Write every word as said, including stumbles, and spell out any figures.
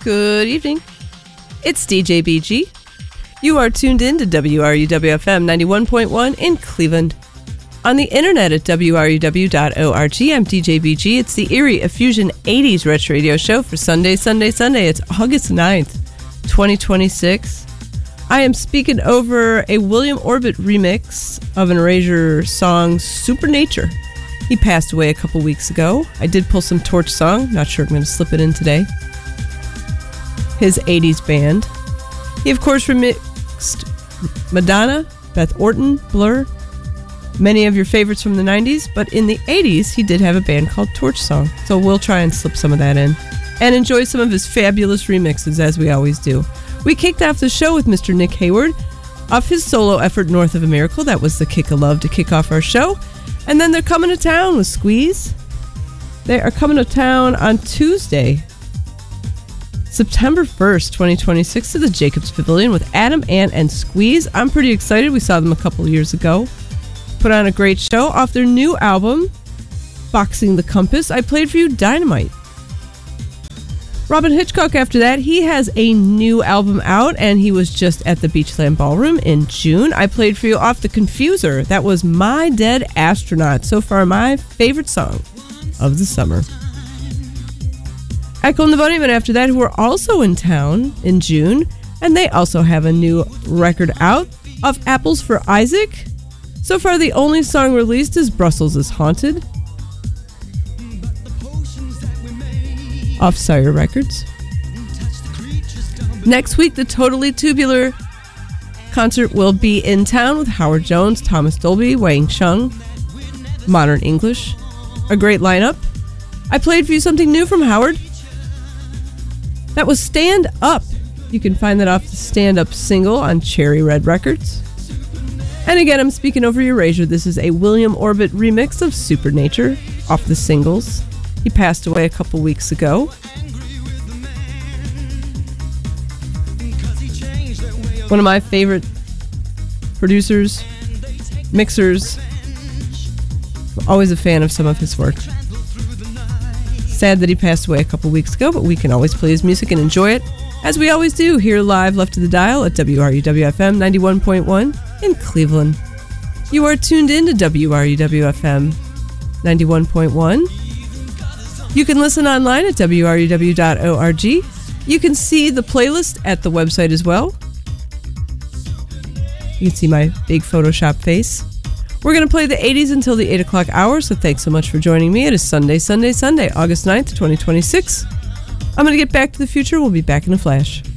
Good evening. It's D J B G. You are tuned in to W R U W F M ninety-one point one in Cleveland. On the internet at W R U W dot org, I'm D J B G. It's the Eerie Effusion eighties Retro Radio Show for Sunday, Sunday, Sunday. It's August ninth, twenty twenty-six. I am speaking over a William Orbit remix of an Erasure song, Supernature. He passed away a couple weeks ago. I did pull some Torch song. Not sure I'm going to slip it in today. His eighties band. He, of course, remixed Madonna, Beth Orton, Blur, many of your favorites from the nineties, but in the eighties, he did have a band called Torch Song, so we'll try and slip some of that in and enjoy some of his fabulous remixes, as we always do. We kicked off the show with Mister Nick Hayward off his solo effort, North of a Miracle. That was the kick of love to kick off our show. And then they're coming to town with Squeeze. They are coming to town on Tuesday, September first, twenty twenty-six, to the Jacobs Pavilion with Adam, Ant, and Squeeze. I'm pretty excited. We saw them a couple years ago. Put on a great show. Off their new album, Boxing the Compass, I played for you Dynamite. Robin Hitchcock, after that, he has a new album out, and he was just at the Beachland Ballroom in June. I played for you off the Confuser. That was My Dead Astronaut. So far, my favorite song of the summer. Echo and the Bunnymen, after that, who are also in town in June, and they also have a new record out of Apples for Isaac. So far, the only song released is Brussels is Haunted, off Sire Records. Next week, the Totally Tubular concert will be in town with Howard Jones, Thomas Dolby, Wang Chung, Modern English. A great lineup. I played for you something new from Howard. That was Stand Up. You can find that off the Stand Up single on Cherry Red Records. And again, I'm speaking over Erasure. This is a William Orbit remix of Supernature off the singles. He passed away a couple weeks ago. One of my favorite producers, mixers. I'm always a fan of some of his work. Sad that he passed away a couple weeks ago, but we can always play his music and enjoy it, as we always do, here live left of the dial at W R U W F M ninety-one point one in Cleveland. You are tuned in to W R U W F M ninety-one point one. You can listen online at W R U W dot org. You can see the playlist at the website as well. You can see my big Photoshop face. We're going to play the eighties until the eight o'clock hour, so thanks so much for joining me. It is Sunday, Sunday, Sunday, August ninth, twenty twenty-six. I'm going to get back to the future. We'll be back in a flash.